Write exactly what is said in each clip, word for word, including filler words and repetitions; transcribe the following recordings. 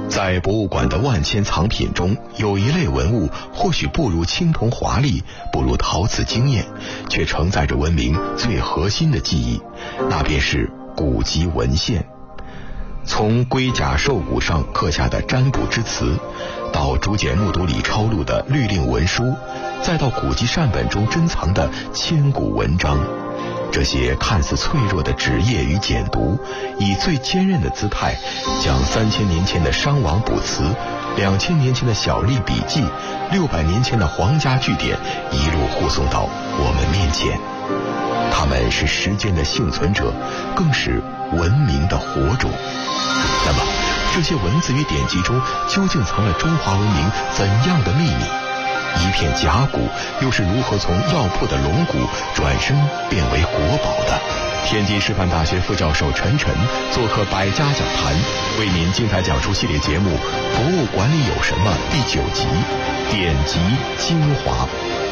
在博物馆的万千藏品中，有一类文物或许不如青铜华丽，不如陶瓷惊艳，却承载着文明最核心的记忆，那便是古籍文献。从龟甲兽骨上刻下的占卜之词，到竹简木牍里抄录的律令文书，再到古籍善本中珍藏的千古文章，这些看似脆弱的纸页与简牍，以最坚韧的姿态，将三千年前的商王卜辞、两千年前的小吏笔记、六百年前的皇家据典，一路护送到我们面前。他们是时间的幸存者，更是文明的火种。那么，这些文字与典籍中究竟藏了中华文明怎样的秘密？一片甲骨又是如何从药铺的龙骨转身变为国宝的？天津师范大学副教授陈晨做客百家讲坛，为您精彩讲述系列节目《博物馆里有什么》第九集《典籍精华》。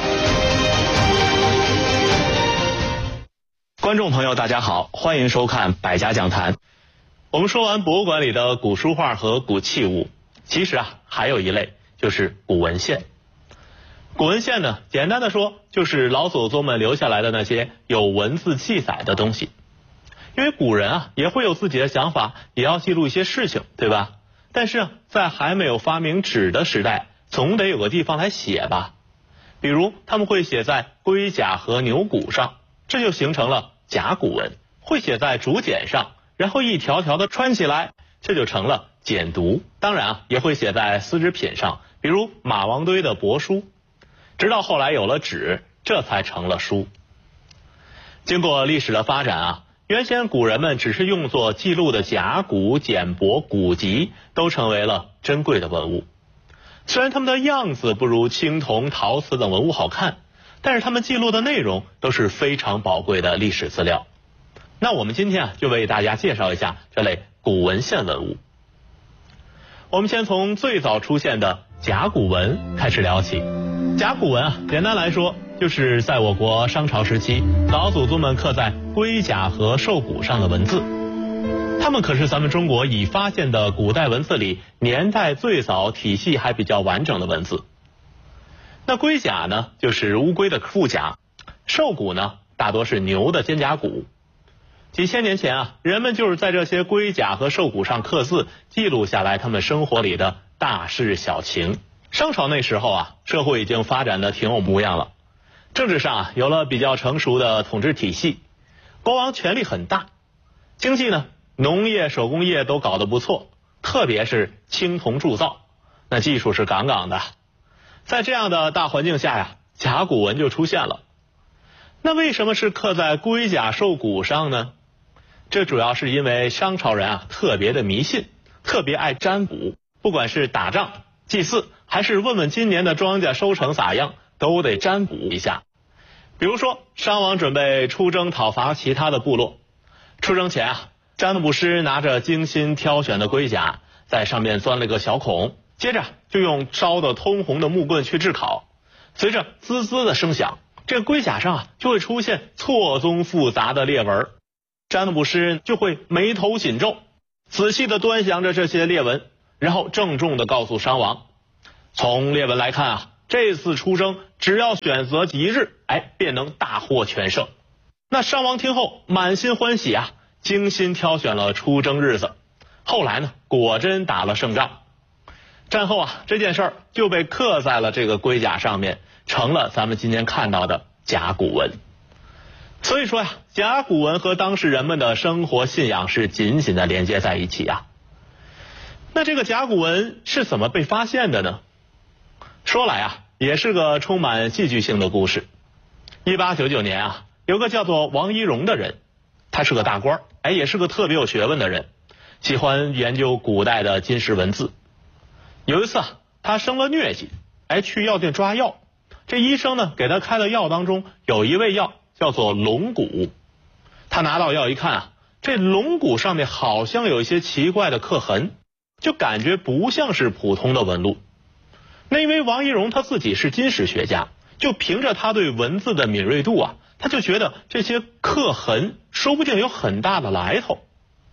观众朋友大家好，欢迎收看百家讲坛。我们说完博物馆里的古书画和古器物，其实啊还有一类就是古文献。古文献呢，简单的说就是老祖宗们留下来的那些有文字记载的东西。因为古人啊也会有自己的想法，也要记录一些事情，对吧？但是啊在还没有发明纸的时代，总得有个地方来写吧。比如他们会写在龟甲和牛骨上，这就形成了甲骨文；会写在竹简上，然后一条条的穿起来，这就成了简牍。当然啊也会写在丝织品上，比如马王堆的帛书。直到后来有了纸，这才成了书。经过历史的发展啊，原先古人们只是用作记录的甲骨、简帛、古籍都成为了珍贵的文物。虽然它们的样子不如青铜、陶瓷等文物好看，但是它们记录的内容都是非常宝贵的历史资料。那我们今天啊就为大家介绍一下这类古文献文物。我们先从最早出现的甲骨文开始聊起。甲骨文啊，简单来说就是在我国商朝时期老祖宗们刻在龟甲和兽骨上的文字。它们可是咱们中国已发现的古代文字里年代最早、体系还比较完整的文字。那龟甲呢，就是乌龟的腹甲；兽骨呢，大多是牛的肩胛骨。几千年前啊，人们就是在这些龟甲和兽骨上刻字，记录下来他们生活里的大事小情。商朝那时候啊，社会已经发展的挺有模样了，政治上啊有了比较成熟的统治体系，国王权力很大，经济呢，农业、手工业都搞得不错，特别是青铜铸造，那技术是杠杠的。在这样的大环境下呀，甲骨文就出现了。那为什么是刻在龟甲兽骨上呢？这主要是因为商朝人啊特别的迷信，特别爱占卜，不管是打仗、祭祀，还是问问今年的庄稼收成咋样，都得占卜一下。比如说商王准备出征讨伐其他的部落，出征前啊，占卜师拿着精心挑选的龟甲，在上面钻了个小孔，接着就用烧得通红的木棍去炙烤，随着滋滋的声响，这个龟甲上啊就会出现错综复杂的裂纹，占卜师就会眉头紧皱，仔细的端详着这些裂纹，然后郑重的告诉商王，从裂纹来看啊，这次出征只要选择吉日，哎，便能大获全胜。那商王听后满心欢喜啊，精心挑选了出征日子。后来呢，果真打了胜仗。战后啊，这件事儿就被刻在了这个龟甲上面，成了咱们今天看到的甲骨文。所以说呀，甲骨文和当时人们的生活信仰是紧紧的连接在一起啊。那这个甲骨文是怎么被发现的呢？说来啊，也是个充满戏剧性的故事。一八九九年啊，有个叫做王懿荣的人，他是个大官，哎，也是个特别有学问的人，喜欢研究古代的金石文字。有一次啊，他生了疟疾，哎，去药店抓药，这医生呢给他开的药当中有一味药叫做龙骨。他拿到药一看啊，这龙骨上面好像有一些奇怪的刻痕，就感觉不像是普通的纹路。那因为王懿荣他自己是金石学家，就凭着他对文字的敏锐度啊，他就觉得这些刻痕说不定有很大的来头。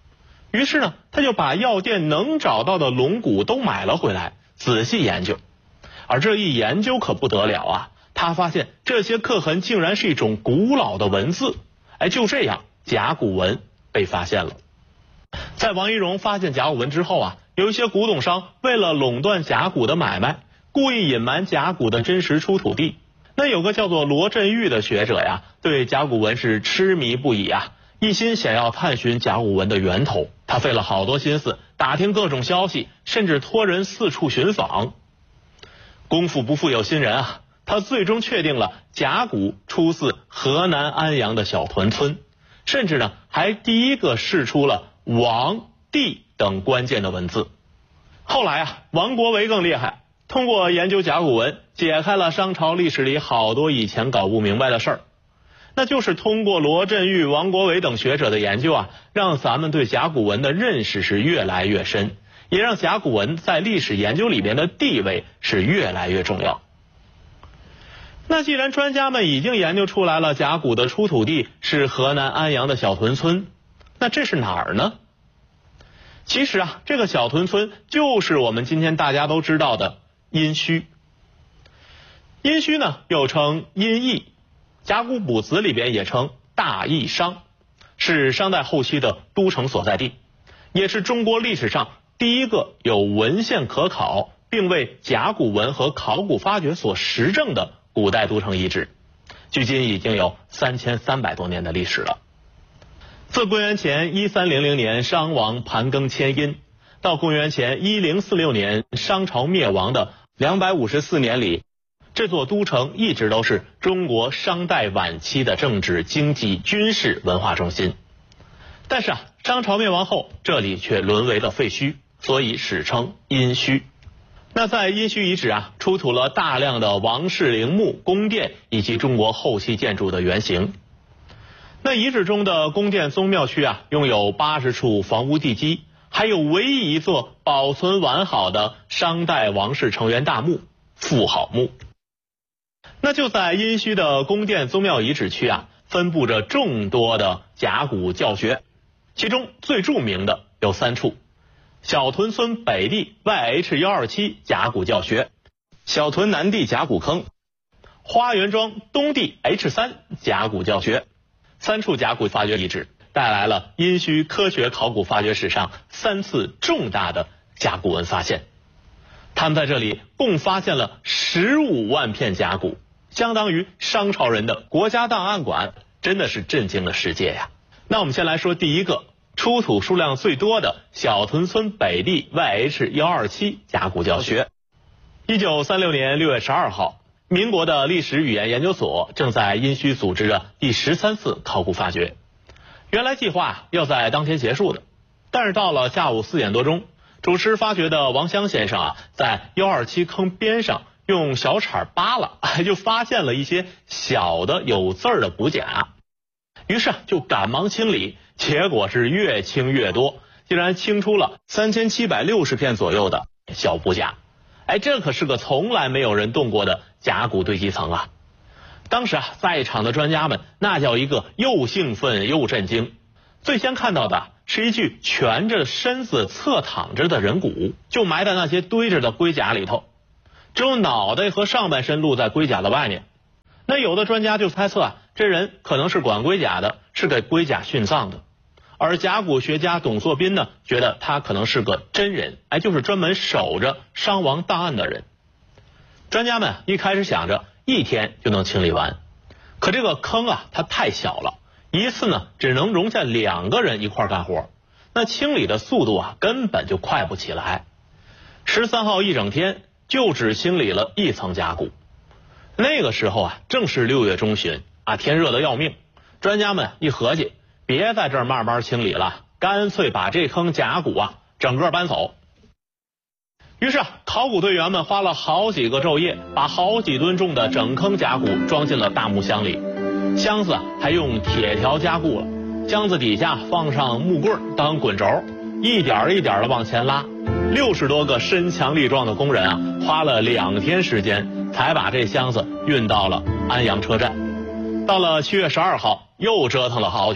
于是呢，他就把药店能找到的龙骨都买了回来，仔细研究。而这一研究可不得了啊，他发现这些刻痕竟然是一种古老的文字。哎，就这样，甲骨文被发现了。在王懿荣发现甲骨文之后啊，有一些古董商为了垄断甲骨的买卖，故意隐瞒甲骨的真实出土地。那有个叫做罗振玉的学者呀，对甲骨文是痴迷不已啊，一心想要探寻甲骨文的源头。他费了好多心思，打听各种消息，甚至托人四处寻访。功夫不负有心人啊，他最终确定了甲骨出自河南安阳的小屯村，甚至呢还第一个释出了王、帝等关键的文字。后来啊，王国维更厉害，通过研究甲骨文，解开了商朝历史里好多以前搞不明白的事儿。那就是通过罗振玉、王国维等学者的研究啊，让咱们对甲骨文的认识是越来越深，也让甲骨文在历史研究里面的地位是越来越重要。那既然专家们已经研究出来了甲骨的出土地是河南安阳的小屯村，那这是哪儿呢？其实啊，这个小屯村就是我们今天大家都知道的殷墟。殷墟呢又称殷邑，甲骨卜辞里边也称大邑商，是商代后期的都城所在地，也是中国历史上第一个有文献可考并为甲骨文和考古发掘所实证的古代都城遗址，距今已经有三千三百多年的历史了。自公元前一三零零年商王盘庚迁殷，到公元前一零四六年商朝灭亡的两百五十四年里，这座都城一直都是中国商代晚期的政治、经济、军事、文化中心。但是啊，商朝灭亡后，这里却沦为了废墟，所以史称殷墟。那在殷墟遗址啊，出土了大量的王室陵墓、宫殿以及中国后期建筑的原型。那遗址中的宫殿宗庙区啊，拥有八十处房屋地基，还有唯一一座保存完好的商代王室成员大墓妇好墓。那就在殷墟的宫殿宗庙遗址区啊，分布着众多的甲骨教学，其中最著名的有三处：小屯村北地 Y H 一二七 甲骨教学，小屯南地甲骨坑，花园庄东地 H 三 甲骨教学。三处甲骨发掘遗址带来了殷墟科学考古发掘史上三次重大的甲骨文发现。他们在这里共发现了十五万片甲骨，相当于商朝人的国家档案馆，真的是震惊了世界呀。那我们先来说第一个出土数量最多的小屯村北地 Y H 一二七 甲骨教学。一九三六年六月十二号，民国的历史语言研究所正在殷墟组织着第十三次考古发掘。原来计划要在当天结束的，但是到了下午四点多钟，主持发掘的王湘先生啊，在一二七坑边上用小铲扒拉，就发现了一些小的有字儿的骨甲。于是就赶忙清理，结果是越清越多，竟然清出了三千七百六十片左右的小骨甲。哎，这可是个从来没有人动过的甲骨堆积层啊！当时啊，在场的专家们那叫一个又兴奋又震惊。最先看到的是一具蜷着身子侧躺着的人骨，就埋在那些堆着的龟甲里头，只有脑袋和上半身露在龟甲的外面。那有的专家就猜测啊，这人可能是管龟甲的，是给龟甲殉葬的。而甲骨学家董作宾呢，觉得他可能是个真人，哎，就是专门守着商王档案的人。专家们一开始想着一天就能清理完，可这个坑啊，它太小了，一次呢只能容下两个人一块干活，那清理的速度啊根本就快不起来。十三号一整天就只清理了一层甲骨。那个时候啊，正是六月中旬啊，天热得要命。专家们一合计，别在这儿慢慢清理了，干脆把这坑甲骨啊整个搬走。于是啊，考古队员们花了好几个昼夜，把好几吨重的整坑甲骨装进了大木箱里，箱子还用铁条加固了，箱子底下放上木棍当滚轴，一点一点的往前拉。六十多个身强力壮的工人啊，花了两天时间才把这箱子运到了安阳车站。到了七月十二号，又折腾了好久，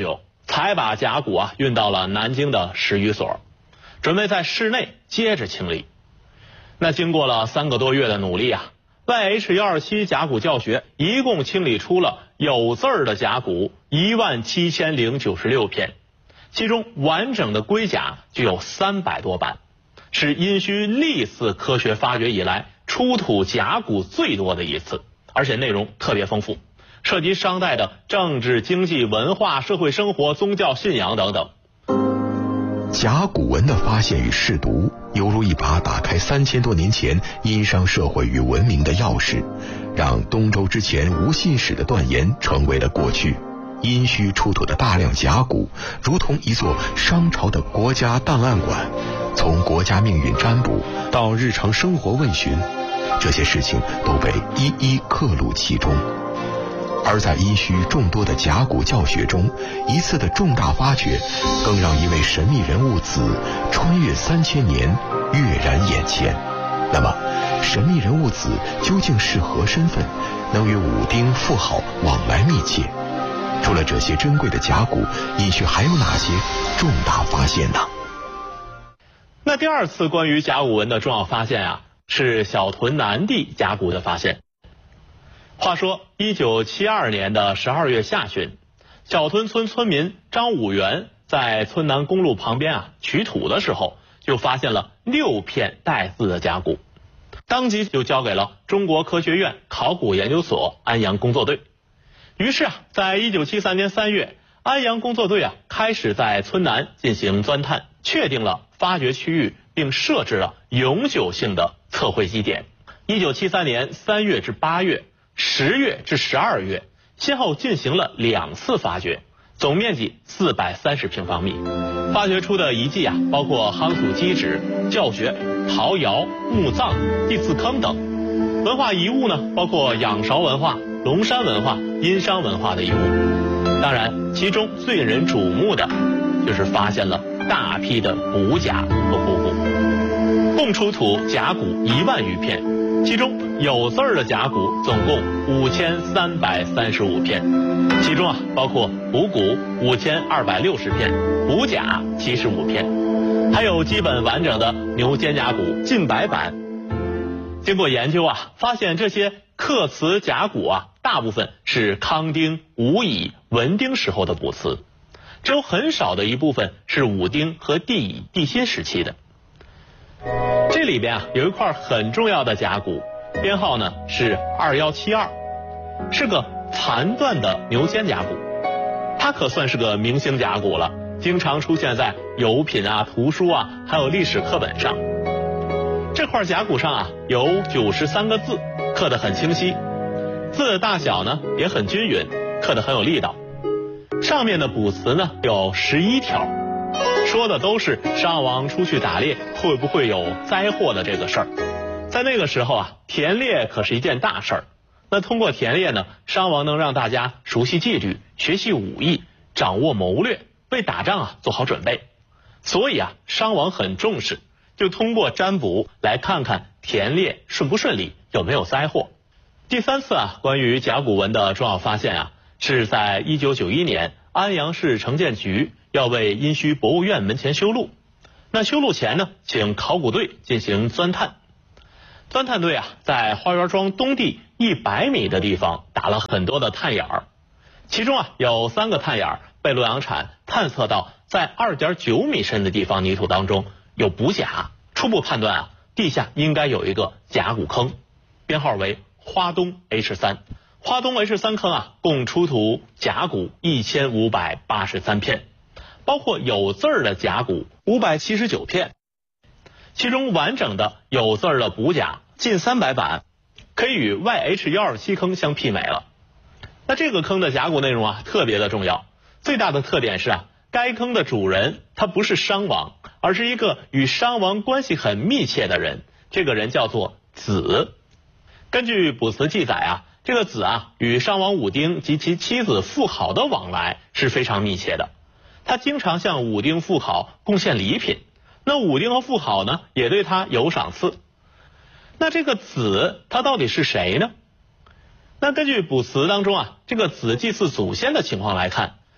才把甲骨啊运到了南京的十余所，准备在室内接着清理。那经过了三个多月的努力啊 ，Y H 一二七甲骨教学一共清理出了有字儿的甲骨一万七千零九十六片，其中完整的龟甲就有三百多版，是殷墟历次科学发掘以来出土甲骨最多的一次，而且内容特别丰富，涉及商代的政治、经济、文化、社会生活、宗教信仰等等。 甲骨文的发现与试读，犹如一把打开三千多年前殷商社会与文明的钥匙，让东周之前无信史的断言成为了过去。殷墟出土的大量甲骨，如同一座商朝的国家档案馆，从国家命运占卜到日常生活问询，这些事情都被一一刻录其中。而在殷墟众多的甲骨教学中，一次的重大发掘，更让一位神秘人物子穿越三千年，跃然眼前。那么，神秘人物子究竟是何身份，能与武丁妇好往来密切？除了这些珍贵的甲骨，殷墟还有哪些重大发现呢？ 那第二次关于甲骨文的重要发现啊，是小屯南地甲骨的发现。话说一九七二年的十二月下旬，小屯村村民张武元在村南公路旁边啊取土的时候，就发现了六片带字的甲骨，当即就交给了中国科学院考古研究所安阳工作队。于是啊，在一九七三年三月，安阳工作队啊开始在村南进行钻探，确定了发掘区域，并设置了永久性的测绘基点。一九七三年三月至八月。十月至十二月，先后进行了两次发掘，总面积四百三十平方米。发掘出的遗迹啊，包括夯土基址、教学、陶窑、墓葬、祭祀坑等。文化遗物呢，包括仰韶文化、龙山文化、殷商文化的遗物。当然，其中最引人瞩目的，就是发现了大批的骨甲和骨骨，共出土甲骨一万余片。其中有字儿的甲骨总共五千三百三十五片，其中啊包括补骨五千二百六十片，补甲七十五片，还有基本完整的牛肩胛骨近百版。经过研究啊，发现这些刻瓷甲骨啊，大部分是康丁、武乙、文丁时候的卜辞，只有很少的一部分是武丁和帝乙、帝辛时期的。这里边啊有一块很重要的甲骨，编号呢是二一七二，是个残断的牛肩胛骨，它可算是个明星甲骨了，经常出现在油品啊、图书啊，还有历史课本上。这块甲骨上啊有九十三个字，刻得很清晰，字的大小呢也很均匀，刻得很有力道。上面的卜辞呢有十一条。说的都是商王出去打猎会不会有灾祸的这个事儿。在那个时候啊，田猎可是一件大事儿。那通过田猎呢，商王能让大家熟悉纪律，学习武艺，掌握谋略，为打仗啊做好准备。所以啊，商王很重视，就通过占卜来看看田猎顺不顺利，有没有灾祸。第三次啊，关于甲骨文的重要发现啊，是在一九九一年，安阳市城建局要为殷墟博物院门前修路。那修路前呢，请考古队进行钻探。钻探队啊，在花园庄东地一百米的地方打了很多的探眼儿，其中啊有三个探眼儿被洛阳铲探测到，在 二点九米深的地方泥土当中有补甲，初步判断啊，地下应该有一个甲骨坑，编号为花东 H 三。花东 H 三坑啊，共出土甲骨一千五百八十三片，包括有字儿的甲骨五百七十九片，其中完整的有字儿的补甲近三百版，可以与 Y H 一二七坑相媲美了。那这个坑的甲骨内容啊，特别的重要。最大的特点是啊，该坑的主人他不是商王，而是一个与商王关系很密切的人，这个人叫做子。根据卜辞记载啊，这个子啊与商王武丁及其妻子妇好的往来是非常密切的，他经常向武丁妇好贡献礼品，那武丁和妇好呢也对他有赏赐。那这个子他到底是谁呢？那根据卜辞当中啊，这个子祭祀祖先的情况来看，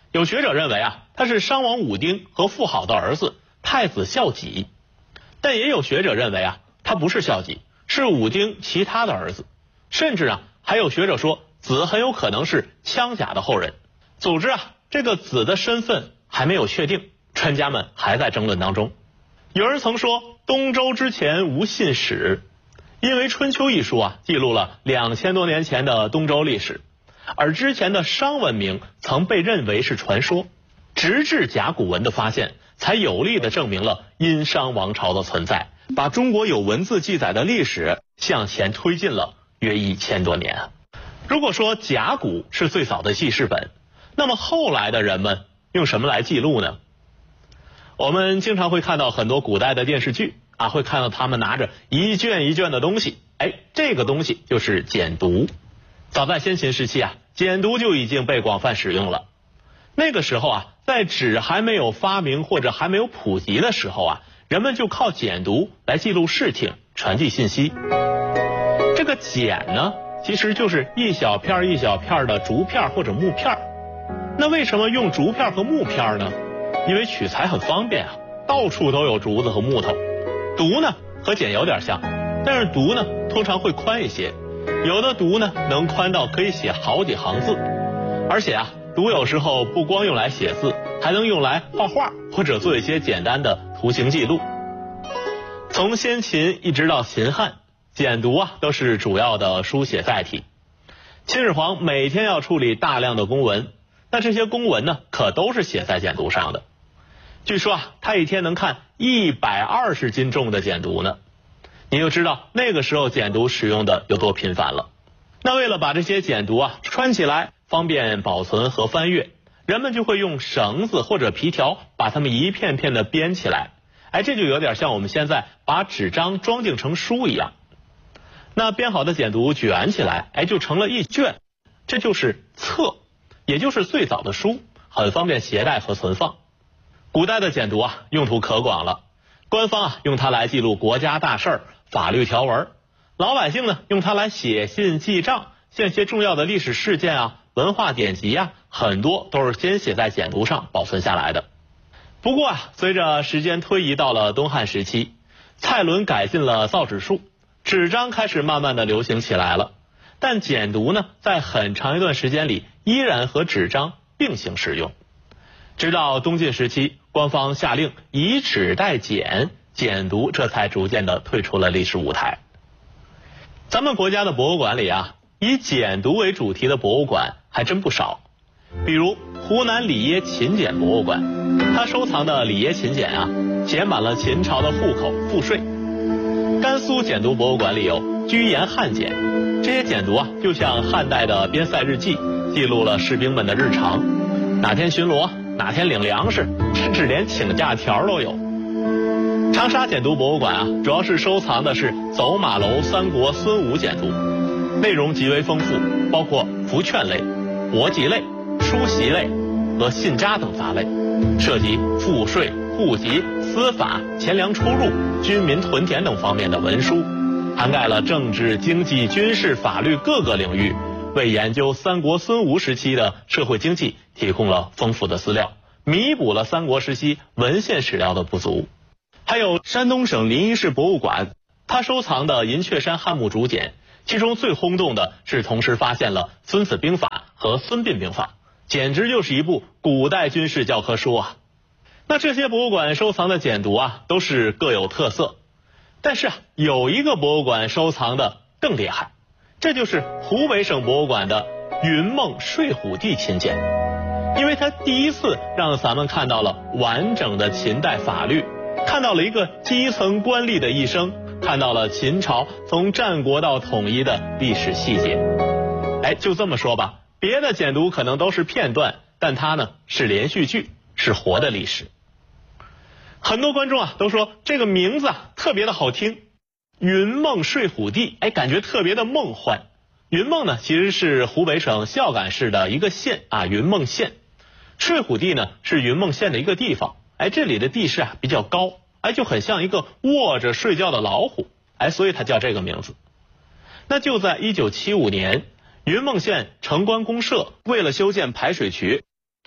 有学者认为啊，他是商王武丁和妇好的儿子太子孝己，但也有学者认为啊，他不是孝己，是武丁其他的儿子，甚至啊，还有学者说子很有可能是羌贾的后人。总之啊，这个子的身份还没有确定，专家们还在争论当中。有人曾说东周之前无信史，因为《春秋》一书啊，记录了两千多年前的东周历史，而之前的商文明曾被认为是传说，直至甲骨文的发现，才有力地证明了殷商王朝的存在，把中国有文字记载的历史向前推进了约一千多年。如果说甲骨是最早的记事本，那么后来的人们用什么来记录呢？我们经常会看到很多古代的电视剧啊，会看到他们拿着一卷一卷的东西，哎，这个东西就是简牍。早在先秦时期啊，简牍就已经被广泛使用了。那个时候啊，在纸还没有发明或者还没有普及的时候啊，人们就靠简牍来记录事情，传递信息。这个简呢，其实就是一小片一小片的竹片或者木片。那为什么用竹片和木片呢？因为取材很方便啊，到处都有竹子和木头。牍呢和简有点像，但是牍呢通常会宽一些，有的牍呢能宽到可以写好几行字，而且啊，牍有时候不光用来写字，还能用来画画或者做一些简单的图形记录。从先秦一直到秦汉，简牍啊都是主要的书写载体。秦始皇每天要处理大量的公文，那这些公文呢可都是写在简牍上的。据说啊，他一天能看一百二十斤重的简牍呢，你就知道那个时候简牍使用的有多频繁了。那为了把这些简牍啊穿起来方便保存和翻阅，人们就会用绳子或者皮条把它们一片片的编起来。哎，这就有点像我们现在把纸张装订成书一样。那编好的简牍卷起来，哎，就成了一卷，这就是册，也就是最早的书，很方便携带和存放。古代的简牍啊，用途可广了。官方啊用它来记录国家大事、法律条文；老百姓呢用它来写信记账，像一些重要的历史事件啊、文化典籍啊，很多都是先写在简牍上保存下来的。不过啊，随着时间推移到了东汉时期，蔡伦改进了造纸术，纸张开始慢慢的流行起来了。但简牍呢，在很长一段时间里依然和纸张并行使用。直到东晋时期，官方下令以纸代简，简牍这才逐渐的退出了历史舞台。咱们国家的博物馆里啊，以简牍为主题的博物馆还真不少。比如湖南里耶秦简博物馆，它收藏的里耶秦简啊，写满了秦朝的户口赋税。甘肃简牍博物馆里有居延汉简，这些简牍啊，就像汉代的边塞日记，记录了士兵们的日常，哪天巡逻，哪天领粮食，甚至连请假条都有。长沙简牍博物馆啊，主要是收藏的是走马楼三国孙武简牍，内容极为丰富，包括符券类、国籍类、书席类和信札等杂类，涉及赋税、户籍、司法、钱粮出入、军民屯田等方面的文书，涵盖了政治、经济、军事、法律各个领域，为研究三国孙吴时期的社会经济提供了丰富的资料，弥补了三国时期文献史料的不足。还有山东省临沂市博物馆，它收藏的银雀山汉墓竹简，其中最轰动的是同时发现了孙子兵法和孙膑兵法，简直就是一部古代军事教科书啊。那这些博物馆收藏的简牍啊，都是各有特色，但是啊，有一个博物馆收藏的更厉害，这就是湖北省博物馆的云梦睡虎地秦简，因为它第一次让咱们看到了完整的秦代法律，看到了一个基层官吏的一生，看到了秦朝从战国到统一的历史细节。哎，就这么说吧，别的简牍可能都是片段，但它呢是连续剧，是活的历史。很多观众啊都说这个名字啊特别的好听，云梦睡虎地，哎，感觉特别的梦幻。云梦呢其实是湖北省孝感市的一个县啊，云梦县。睡虎地呢是云梦县的一个地方，哎，这里的地势啊比较高，哎，就很像一个卧着睡觉的老虎，哎，所以它叫这个名字。那就在一九七五年，云梦县城关公社为了修建排水渠，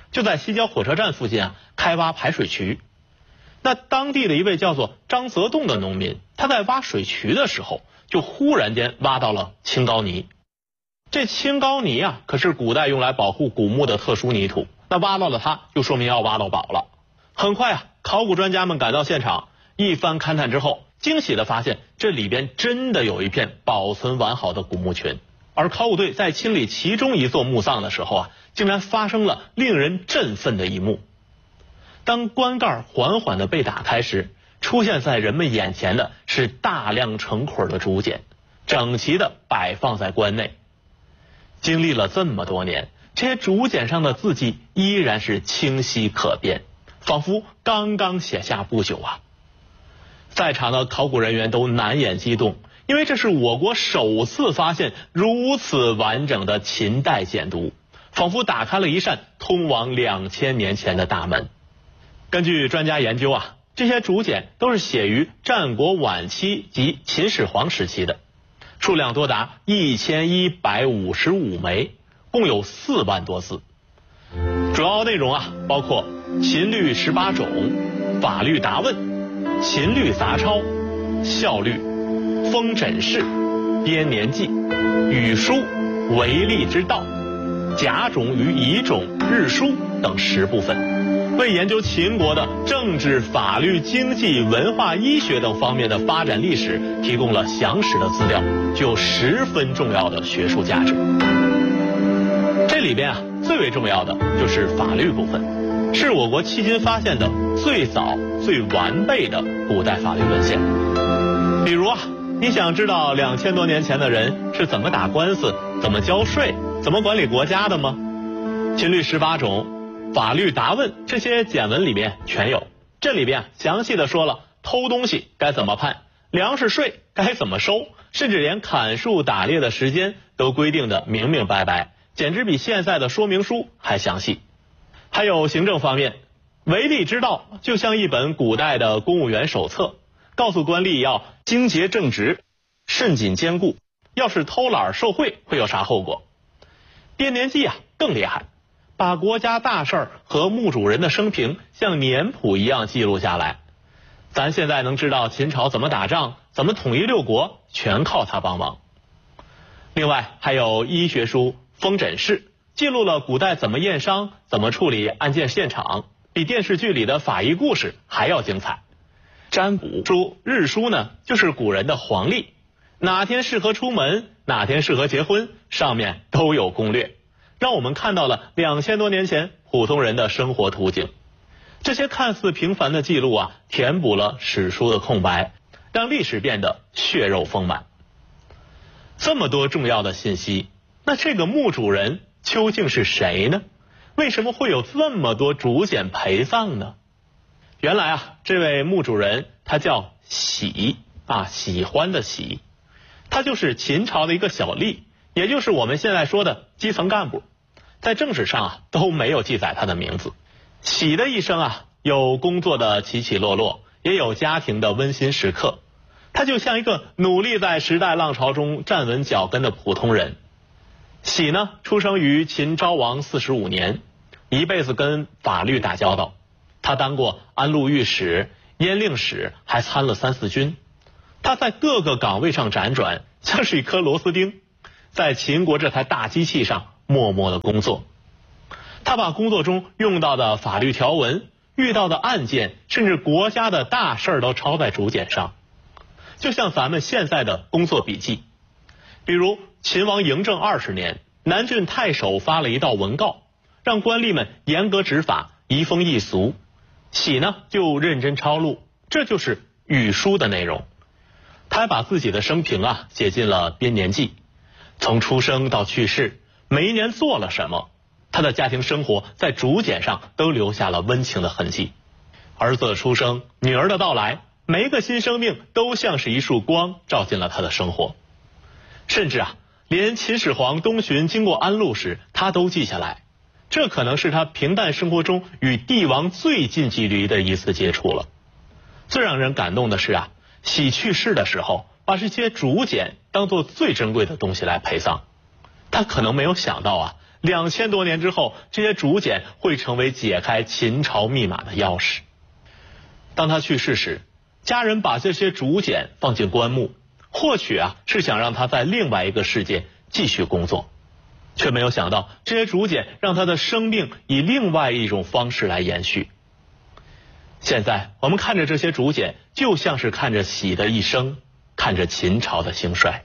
就在西郊火车站附近啊开挖排水渠。那当地的一位叫做张泽栋的农民，他在挖水渠的时候，就忽然间挖到了青膏泥。这青膏泥啊，可是古代用来保护古墓的特殊泥土，那挖到了它，就说明要挖到宝了。很快啊，考古专家们赶到现场，一番勘探之后，惊喜地发现这里边真的有一片保存完好的古墓群。而考古队在清理其中一座墓葬的时候啊，竟然发生了令人振奋的一幕。当棺盖缓缓地被打开时，出现在人们眼前的是大量成捆的竹简，整齐地摆放在棺内。经历了这么多年，这些竹简上的字迹依然是清晰可辨，仿佛刚刚写下不久啊。在场的考古人员都难掩激动，因为这是我国首次发现如此完整的秦代简牍，仿佛打开了一扇通往两千年前的大门。根据专家研究啊，这些竹简都是写于战国晚期及秦始皇时期的，数量多达一千一百五十五枚，共有四万多字。主要内容啊，包括秦律十八种、法律答问、秦律杂抄、孝律、封诊事、编年记、语书、为吏之道、甲种与乙种、日书等十部分，为研究秦国的政治、法律、经济、文化、医学等方面的发展历史提供了详实的资料，具有十分重要的学术价值。这里边啊，最为重要的就是法律部分，是我国迄今发现的最早最完备的古代法律文献。比如啊，你想知道两千多年前的人是怎么打官司、怎么交税、怎么管理国家的吗？秦律十八种、法律答问这些简文里面全有。这里边啊，详细的说了偷东西该怎么判，粮食税该怎么收，甚至连砍树打猎的时间都规定的明明白白，简直比现在的说明书还详细。还有行政方面，为吏之道就像一本古代的公务员手册，告诉官吏要精节正直、慎谨坚固，要是偷懒受贿会有啥后果。编年记啊更厉害，把国家大事儿和墓主人的生平像年谱一样记录下来。咱现在能知道秦朝怎么打仗、怎么统一六国，全靠他帮忙。另外还有医学书《封诊事》，记录了古代怎么验伤、怎么处理案件现场，比电视剧里的法医故事还要精彩。占卜书、日书呢，就是古人的黄历，哪天适合出门，哪天适合结婚，上面都有攻略，让我们看到了两千多年前普通人的生活图景。这些看似平凡的记录啊，填补了史书的空白，让历史变得血肉丰满。这么多重要的信息，那这个墓主人究竟是谁呢？为什么会有这么多竹简陪葬呢？原来啊，这位墓主人他叫喜啊，喜欢的喜，他就是秦朝的一个小吏，也就是我们现在说的基层干部，在正史上啊都没有记载他的名字。喜的一生啊，有工作的起起落落，也有家庭的温馨时刻。他就像一个努力在时代浪潮中站稳脚跟的普通人。喜呢，出生于秦昭王四十五年，一辈子跟法律打交道。他当过安陆御史、燕令史，还参了三四军。他在各个岗位上辗转，像是一颗螺丝钉，在秦国这台大机器上默默的工作。他把工作中用到的法律条文、遇到的案件，甚至国家的大事都抄在竹简上，就像咱们现在的工作笔记。比如秦王嬴政二十年，南郡太守发了一道文告，让官吏们严格执法，移风易俗。喜呢就认真抄录，这就是语书的内容。他还把自己的生平啊写进了编年记，从出生到去世，每一年做了什么，他的家庭生活在竹简上都留下了温情的痕迹。儿子的出生，女儿的到来，每一个新生命都像是一束光照进了他的生活。甚至啊，连秦始皇东巡经过安陆时，他都记下来。这可能是他平淡生活中与帝王最近距离的一次接触了。最让人感动的是啊，喜去世的时候，把这些竹简当作最珍贵的东西来陪葬。他可能没有想到啊， 两千多年之后，这些竹简会成为解开秦朝密码的钥匙。当他去世时，家人把这些竹简放进棺木，或许啊是想让他在另外一个世界继续工作，却没有想到这些竹简让他的生命以另外一种方式来延续。现在我们看着这些竹简，就像是看着喜的一生，看着秦朝的兴衰。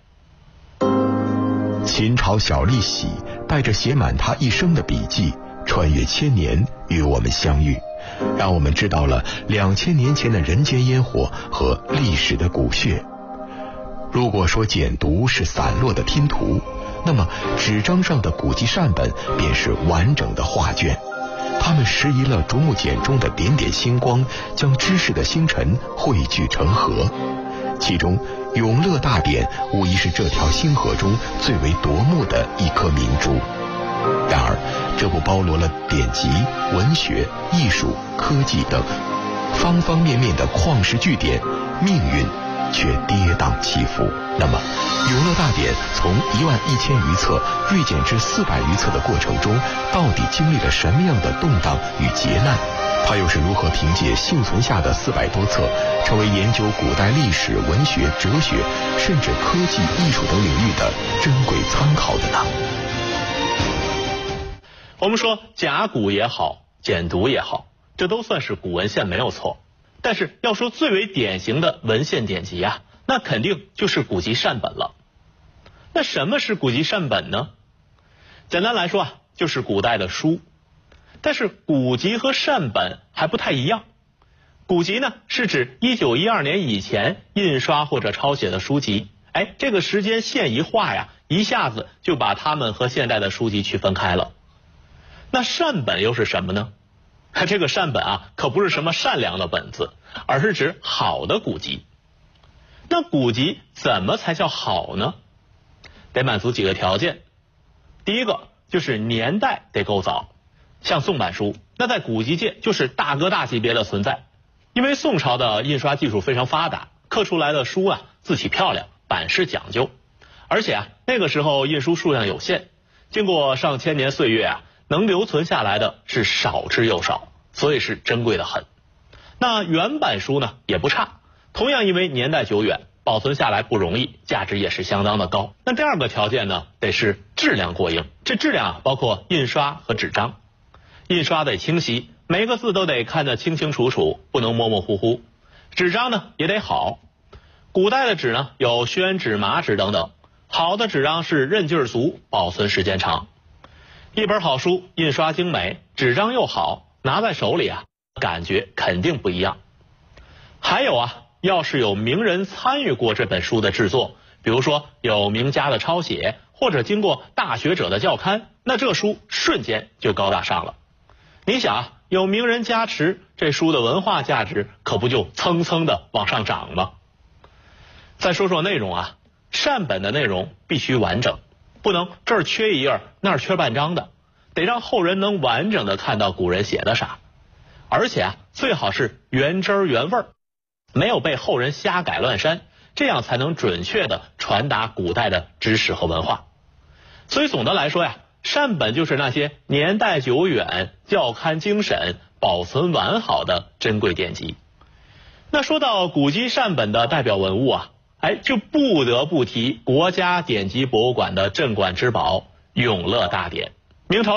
秦朝小吏喜带着写满他一生的笔记，穿越千年与我们相遇，让我们知道了两千年前的人间烟火和历史的骨血。如果说简牍是散落的拼图，那么纸张上的古籍善本便是完整的画卷。他们拾遗了竹木简中的点点星光，将知识的星辰汇聚成河。其中《永乐大典》无疑是这条星河中最为夺目的一颗明珠。然而这部包罗了典籍、文学、艺术、科技等方方面面的旷世巨典，命运却跌宕起伏。那么《永乐大典》从一万一千余册锐减至四百余册的过程中，到底经历了什么样的动荡与劫难？它又是如何凭借幸存下的四百多册，成为研究古代历史、文学、哲学，甚至科技、艺术等领域的珍贵参考的呢？ 我们说甲骨也好，简牍也好，这都算是古文献没有错。但是要说最为典型的文献典籍啊，那肯定就是古籍善本了。那什么是古籍善本呢？简单来说啊，就是古代的书。但是古籍和善本还不太一样。古籍呢，是指一九一二年以前印刷或者抄写的书籍。哎，这个时间线一画呀，一下子就把它们和现代的书籍区分开了。那善本又是什么呢？这个善本啊，可不是什么善良的本子，而是指好的古籍。那古籍怎么才叫好呢？得满足几个条件。第一个就是年代得够早。像宋版书，那在古籍界就是大哥大级别的存在。因为宋朝的印刷技术非常发达，刻出来的书啊，字体漂亮，版式讲究。而且啊，那个时候印书数量有限，经过上千年岁月啊，能留存下来的是少之又少，所以是珍贵的很。那原版书呢，也不差，同样因为年代久远，保存下来不容易，价值也是相当的高。那第二个条件呢，得是质量过硬。这质量啊，包括印刷和纸张。印刷得清晰，每个字都得看得清清楚楚，不能模模糊糊。纸张呢也得好，古代的纸呢有宣纸、麻纸等等，好的纸张是韧劲儿足，保存时间长。一本好书印刷精美，纸张又好，拿在手里啊，感觉肯定不一样。还有啊，要是有名人参与过这本书的制作，比如说有名家的抄写，或者经过大学者的校勘，那这书瞬间就高大上了。你想啊，有名人加持，这书的文化价值可不就蹭蹭的往上涨吗？再说说内容啊，善本的内容必须完整，不能这儿缺一页那儿缺半张的，得让后人能完整的看到古人写的啥。而且啊，最好是原汁儿原味儿，没有被后人瞎改乱删，这样才能准确的传达古代的知识和文化。所以总的来说呀，善本就是那些年代久远、校勘精审、保存完好的珍贵典籍。那说到古籍善本的代表文物啊，哎，就不得不提国家典籍博物馆的镇馆之宝《永乐大典》。明朝